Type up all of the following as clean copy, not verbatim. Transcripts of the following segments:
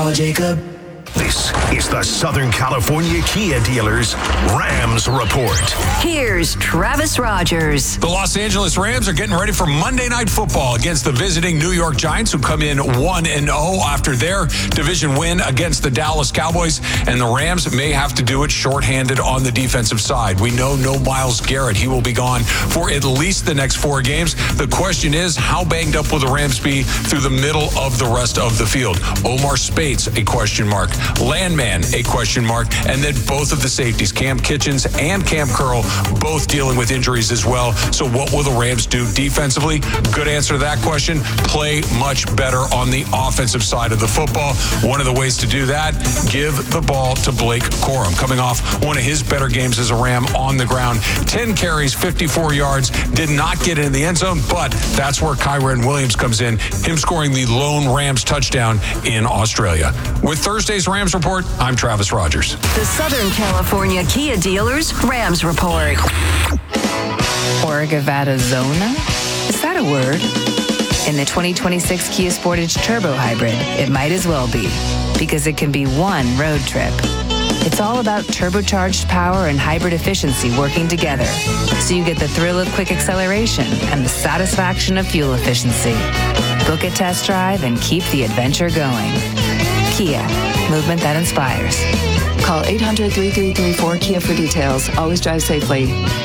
Jacob. This is the Southern California Kia Dealers Rams Report. Here's Travis Rogers. The Los Angeles Rams are getting ready for Monday Night Football against the visiting New York Giants, who come in 1-0 after their division win against the Dallas Cowboys. And the Rams may have to do it shorthanded on the defensive side. We know no Myles Garrett. He will be gone for at least the next 4 games. The question is, how banged up will the Rams be through the middle of the rest of the field? Omar Spates, a question mark. Landman, a question mark. And then both of the safeties, Cam Kitchens and Cam Curl, both dealing with injuries as well. So what will the Rams do defensively? Good answer to that question. Play much better on the offensive side of the football. One of the ways to do that, give the ball to Blake Corum, coming off one of his better games as a Ram on the ground. 10 carries, 54 yards, did not get in the end zone, but that's where Kyren Williams comes in, him scoring the lone Rams touchdown in Australia. With Thursday's Rams Report, I'm Travis Rogers. The Southern California Kia Dealers Rams Report. Orgavadazona? Is that a word? In the 2026 Kia Sportage Turbo Hybrid, it might as well be, because it can be one road trip. It's all about turbocharged power and hybrid efficiency working together, so you get the thrill of quick acceleration and the satisfaction of fuel efficiency. Book a test drive and keep the adventure going. Kia, movement that inspires. Call 800-3334-KIA for details. Always drive safely.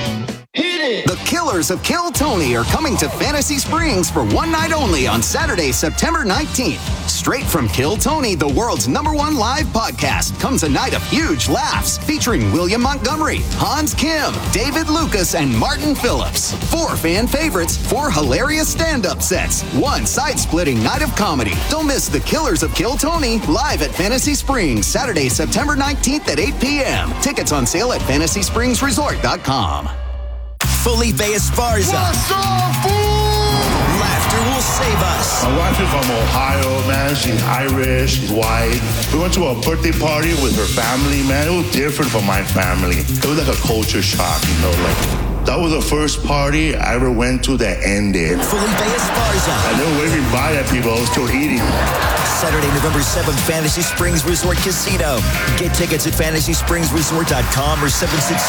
The Killers of Kill Tony are coming to Fantasy Springs for one night only on Saturday, September 19th. Straight from Kill Tony, the world's #1 live podcast, comes a night of huge laughs featuring William Montgomery, Hans Kim, David Lucas, and Martin Phillips. 4 fan favorites, 4 hilarious stand-up sets, 1 side-splitting night of comedy. Don't miss the Killers of Kill Tony live at Fantasy Springs, Saturday, September 19th at 8 p.m. Tickets on sale at FantasySpringsResort.com. Felipe Esparza. What's up, fool? Laughter will save us. My wife is from Ohio, man. She's Irish, she's white. We went to a birthday party with her family, man. It was different from my family. It was like a culture shock, you know, like... That was the first party I ever went to that ended. Felipe Esparza. I didn't waving by at people. I was still eating. Saturday, November 7th, Fantasy Springs Resort Casino. Get tickets at FantasySpringsResort.com or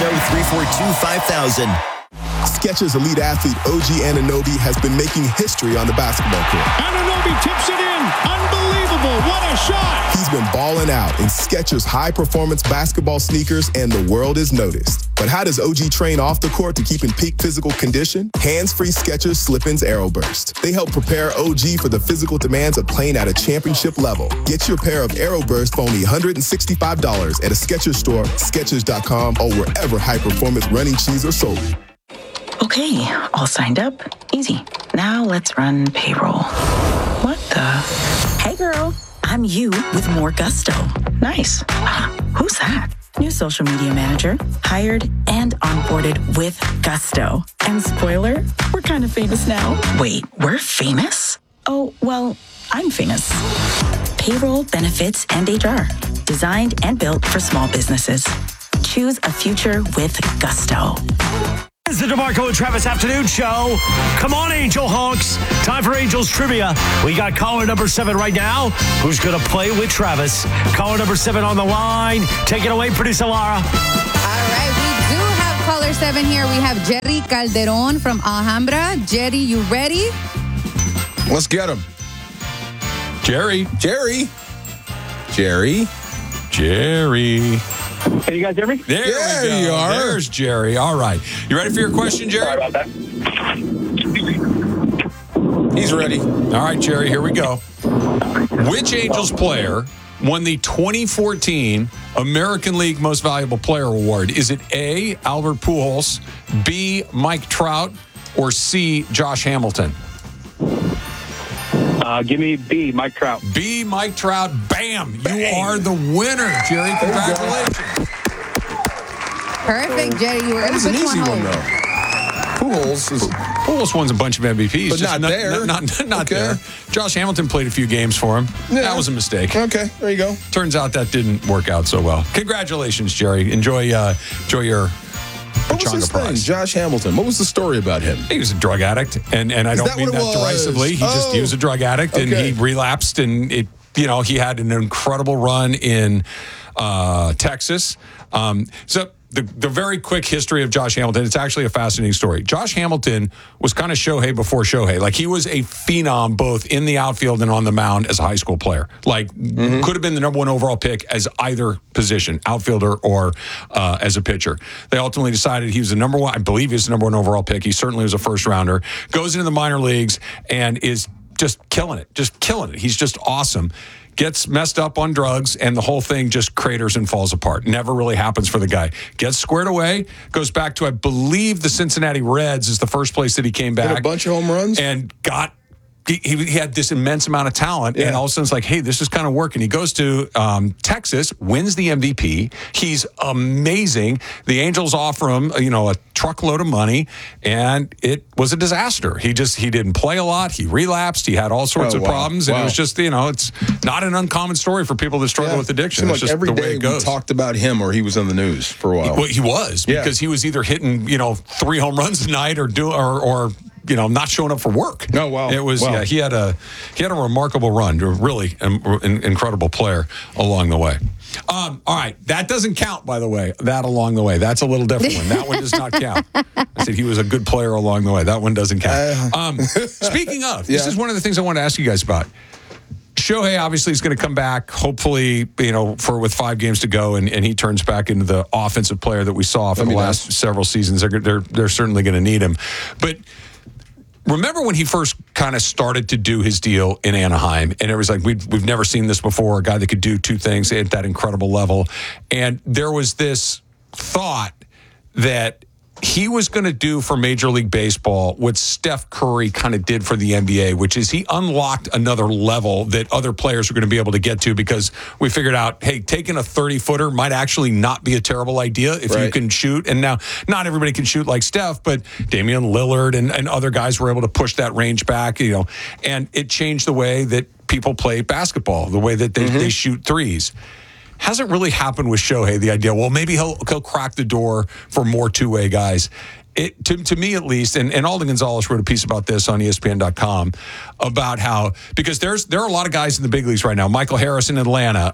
760-342-5000. Skechers elite athlete OG Anunoby has been making history on the basketball court. Anunoby tips it in. Unbelievable. What a shot. He's been balling out in Skechers high-performance basketball sneakers, and the world has noticed. But how does OG train off the court to keep in peak physical condition? Hands-free Skechers Slip-ins AeroBurst. They help prepare OG for the physical demands of playing at a championship level. Get your pair of AeroBurst for only $165 at a Skechers store, Skechers.com, or wherever high-performance running shoes are sold. Okay, all signed up. Easy. Now let's run payroll. What the? Hey girl, I'm you with more gusto. Nice. Who's that? New social media manager, hired and onboarded with gusto. And spoiler, we're kind of famous now. Wait, we're famous? Oh, well, I'm famous. Payroll, benefits, and HR. Designed and built for small businesses. Choose a future with gusto. It's the DeMarco and Travis Afternoon Show. Come on, Angel Honks. Time for Angels Trivia. We got caller number 7 right now. Who's going to play with Travis? Caller number 7 on the line. Take it away, producer Lara. All right, we do have caller 7 here. We have Jerry Calderon from Alhambra. Jerry, you ready? Let's get him. Jerry. Can you guys hear me? There we go. You are. There's Jerry. All right. You ready for your question, Jerry? Sorry about that. He's ready. All right, Jerry, here we go. Which Angels player won the 2014 American League Most Valuable Player Award? Is it A, Albert Pujols, B, Mike Trout, or C, Josh Hamilton? Give me B, Mike Trout. B, Mike Trout. Bam! You are the winner, Jerry. Congratulations. Perfect, Jerry. You were going to put you on hold. Pujols won a bunch of MVPs. But not there. Not there. Josh Hamilton played a few games for him. Yeah. That was a mistake. Okay, there you go. Turns out that didn't work out so well. Congratulations, Jerry. Enjoy your What was his thing? Josh Hamilton. What was the story about him? He was a drug addict, and I don't mean that derisively. He was a drug addict, and he relapsed, and he had an incredible run in Texas. So the very quick history of Josh Hamilton, it's actually a fascinating story. Josh Hamilton was kind of Shohei before Shohei. Like, he was a phenom both in the outfield and on the mound as a high school player. Like, could have been the number 1 overall pick as either position, outfielder or as a pitcher. They ultimately decided he was the number 1. I believe he was the number 1 overall pick. He certainly was a first rounder. Goes into the minor leagues and is just killing it. He's just awesome. Gets messed up on drugs, and the whole thing just craters and falls apart. Never really happens for the guy. Gets squared away, goes back to, I believe, the Cincinnati Reds is the first place that he came back. Hit a bunch of home runs. And got... He had this immense amount of talent, and all of a sudden it's like, hey, this is kind of working. He goes to Texas, wins the MVP. He's amazing. The Angels offer him, a truckload of money, and it was a disaster. He didn't play a lot. He relapsed. He had all sorts of problems, and it was just, it's not an uncommon story for people that struggle with addiction. It's like just every the way day it goes. we talked about him, or he was in the news for a while. Well, he was, because he was either hitting, 3 home runs a night or not showing up for work. No, wow. It was, he had a remarkable run, a really incredible player along the way. All right, that doesn't count, by the way, that along the way. That's a little different one. That one does not count. I said he was a good player along the way. That one doesn't count. Speaking of, this is one of the things I wanted to ask you guys about. Shohei obviously is going to come back, hopefully, with 5 games to go, and he turns back into the offensive player that we saw for the last several seasons. They're certainly going to need him. But remember when he first kind of started to do his deal in Anaheim, and it was like, we've never seen this before, a guy that could do 2 things at that incredible level. And there was this thought that he was going to do for Major League Baseball what Steph Curry kind of did for the NBA, which is he unlocked another level that other players are going to be able to get to, because we figured out, hey, taking a 30-footer might actually not be a terrible idea if you can shoot. And now, not everybody can shoot like Steph, but Damian Lillard and other guys were able to push that range back, and it changed the way that people play basketball, the way that they shoot threes. Hasn't really happened with Shohei, the idea, well, maybe he'll crack the door for more two-way guys. To me, at least, and Alden Gonzalez wrote a piece about this on ESPN.com about how, because there are a lot of guys in the big leagues right now. Michael Harris in Atlanta,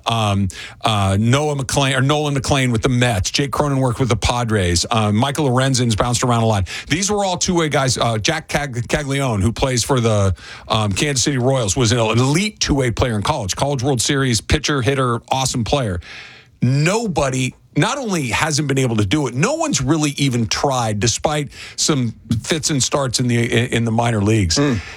Nolan McLean with the Mets, Jake Cronenworth with the Padres, Michael Lorenzen's bounced around a lot. These were all two-way guys. Jack Caglione, who plays for the Kansas City Royals, was an elite two-way player in college. College World Series, pitcher, hitter, awesome player. Nobody not only hasn't been able to do it, no one's really even tried, despite some fits and starts in the minor leagues.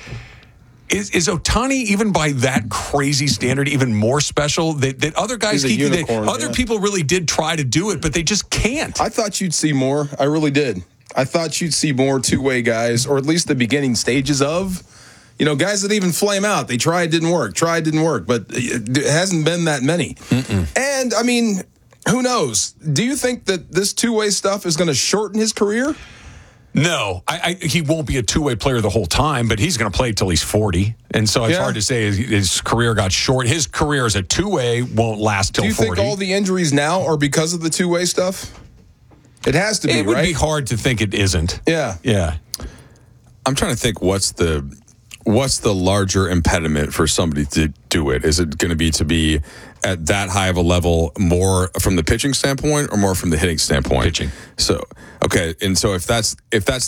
Is Ohtani, even by that crazy standard, even more special that other guys, other people really did try to do it, but they just can't? I thought you'd see more. I really did. I thought you'd see more two-way guys, or at least the beginning stages of, guys that even flame out. They tried, didn't work, but it hasn't been that many. And, I mean, who knows? Do you think that this two-way stuff is going to shorten his career? No, he won't be a two-way player the whole time, but he's going to play till he's 40. And so it's hard to say his career got short. His career as a two-way won't last till 40. Do you think all the injuries now are because of the two-way stuff? It has to be, right? It would be hard to think it isn't. Yeah. I'm trying to think what's the larger impediment for somebody to do it? Is it going to be at that high of a level more from the pitching standpoint or more from the hitting standpoint? Pitching. So, okay. And so if that's